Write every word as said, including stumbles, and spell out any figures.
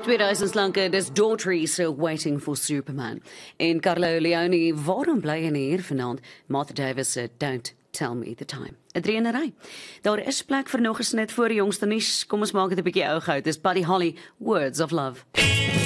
tweeduisend slanke, dis Daughtry se Waiting for Superman. En Carlo Leone, waarom bly hy hier vanaand? Martha Davis se Don't Tell Me the Time. 'n Drieënery. Daar is plek vir nog 'n snit voor die jongste nuus. Kom ons maak dit 'n bietjie ou goud. Dis Buddy Holly, Words of Love.